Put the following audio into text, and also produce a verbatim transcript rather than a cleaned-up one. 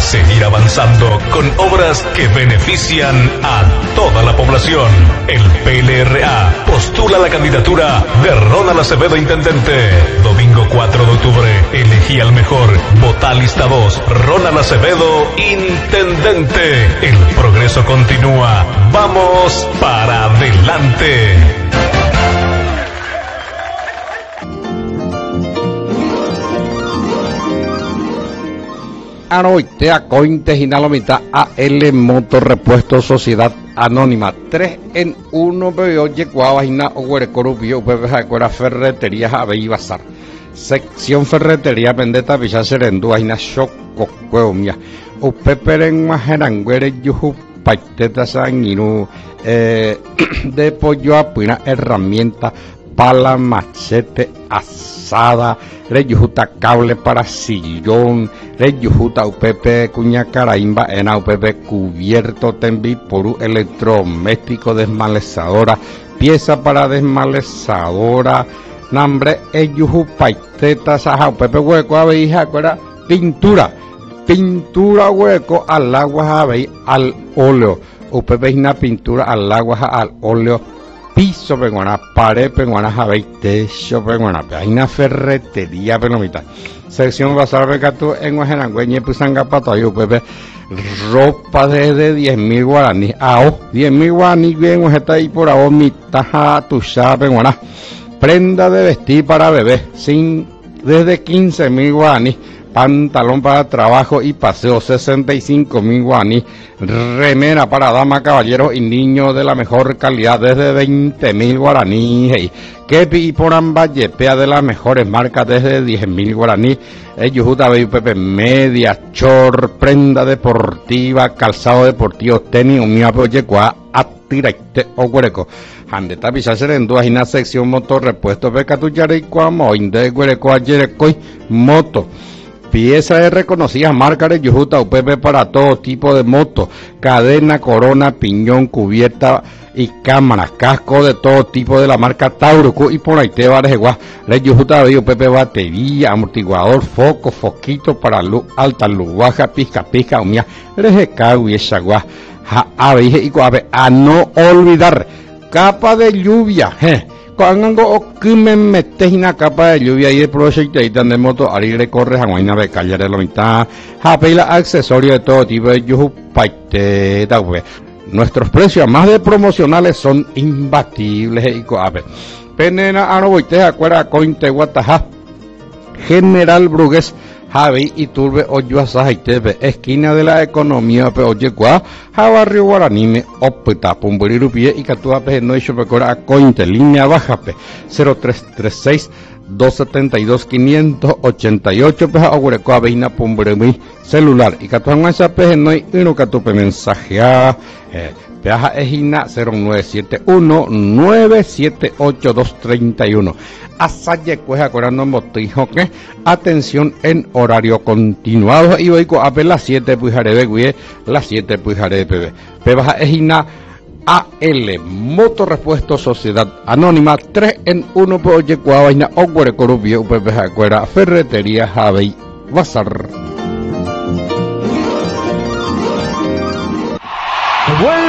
seguir avanzando con obras que benefician a toda la población. El P L R A postula la candidatura de Ronald Acevedo Intendente. Domingo cuatro de octubre, elegí al mejor. Vota lista dos, Ronald Acevedo Intendente. El progreso continúa. Vamos para adelante. Anoitea Cointe Ginalomita A L Motor Repuesto Sociedad Anónima tres en uno pero oye Guavajina Oguerecorubio Pepejacuera Ferretería Javei Bazar sección Ferretería Vendetta Villa Serendú Aina Choco Cueumia Upeperen Majeranguere Yuju Paiteta Sanguinu eh, de pollo apuina herramienta pala machete asada reyujuta cable para sillón reyujuta upepe cuña caraimba ena upepe cubierto tembi poru electrodoméstico desmalezadora pieza para desmalezadora nambre eyuju paiteta saja upepe hueco abeija cuera pintura pintura hueco al agua abeí al óleo upepe una pintura al agua al óleo piso penguana, pared penguana, javei, techo penguana, hay una ferretería penguanita. Sección Bazar Becatu en Guajenangüeñe, Pusangapato, y Pepe, ropa desde diez mil guaraní, ah, diez mil guaraní, bien, está ahí por ahora, mitaja, tuya penguana, prenda de vestir para bebé, sin, desde quince mil guaraní. Pantalón para trabajo y paseo sesenta y cinco mil guaraní, remera para damas, caballeros y niños de la mejor calidad desde veinte mil guaraní, hey. Kepi y Poramba yepea de las mejores marcas desde diez mil guaraní, Yujuta hey, Pepe media, chor, prenda deportiva, calzado deportivo, tenis, umia proyecua, atiraite o guereco. Handeta Villa Serendú, Ajina sección motor repuesto Becatuyare y Cuamo, Inde Guereco Ayerecoy, moto. Pieza de reconocidas marcas de Yujuta U P P para todo tipo de motos, cadena, corona, piñón, cubierta y cámara, casco de todo tipo de la marca Taurucu y por ahí te va de Guá, de Yujuta U P P batería, amortiguador, foco, foquito para luz alta, luz baja, pizca, pizca, umia, rejecago y esa guá, y a no olvidar, capa de lluvia, je. Cuando o que me metes una capa de lluvia y el proyecto ahí de moto ahí recorre a una vez calle de la mitad japela accesorios de todo tipo de yuju paite da we. Nuestros precios más de promocionales son imbatibles y coabe penena anoboite acuera cointe guataja General Brugués Javi y Turbe Oyuasa Itebe, esquina de la economía pe Oyecua, Jabarrio Guaranime, Opta, Pumburirupi y Catuape, no hizo pecora a Cointe, línea baja pe cero tres tres seis, dos siete dos, cinco ocho ocho, pe Agurecoa Veina Pumburimi, celular, y Catuanguanza pe no hay uno Catupe mensajea, eh, Peaja Ejina cero nueve siete uno, nueve siete ocho dos tres uno. Asaye cueja corando motijo que atención en horario continuado y hoy a las siete pujaré de guie las siete pujaré de pb pebaja ejina A L Motor Repuesto Sociedad Anónima tres en uno por oye vaina o guarecorubio pebaja cuera ferretería Javei Bazar. Bueno.